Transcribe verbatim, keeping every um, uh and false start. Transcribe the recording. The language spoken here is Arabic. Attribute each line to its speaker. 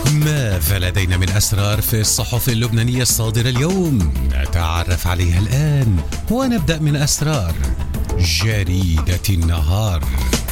Speaker 1: ماذا لدينا من أسرار في الصحف اللبنانية الصادرة اليوم؟ نتعرف عليها الآن ونبدأ من أسرار جريدة النهار.